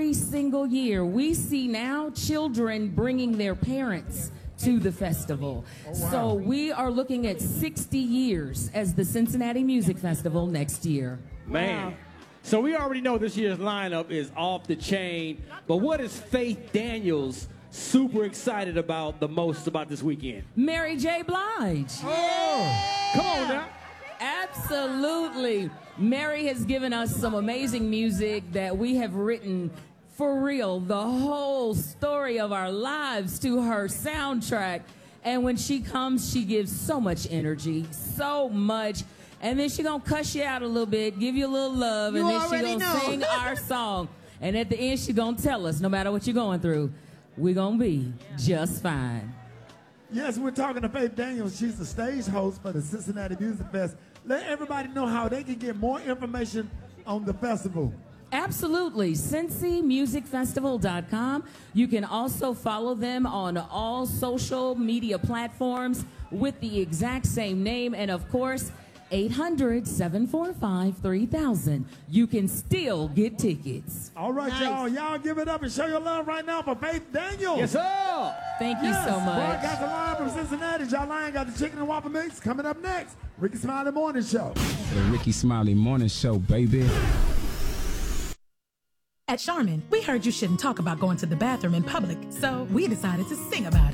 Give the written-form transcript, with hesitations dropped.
every single year, we see now children bringing their parents to the festival. Oh, wow. So we are looking at 60 years as the Cincinnati Music Festival next year. Man. Wow. So we already know this year's lineup is off the chain, but what is Faith Daniels super excited about the most about this weekend? Mary J. Blige. Oh, come on now. Absolutely. Mary has given us some amazing music that we have written for real, the whole story of our lives to her soundtrack. And when she comes, she gives so much energy, so much. And then she gonna cuss you out a little bit, give you a little love, and then she gonna sing our song. And at the end, she gonna tell us, no matter what you're going through, we're gonna be just fine. Yes, we're talking to Faith Daniels. She's the stage host for the Cincinnati Music Fest. Let everybody know how they can get more information on the festival. Absolutely. CincyMusicFestival.com. You can also follow them on all social media platforms with the exact same name. And of course, 800-745-3000. You can still get tickets. All right, y'all. Y'all give it up and show your love right now for Faith Daniels. Yes, sir. Thank you so much. Broadcast live from Cincinnati. John Lyon got the chicken and waffle mix. Coming up next, Ricky Smiley Morning Show. The Ricky Smiley Morning Show, baby. At Charmin, we heard you shouldn't talk about going to the bathroom in public, so we decided to sing about it.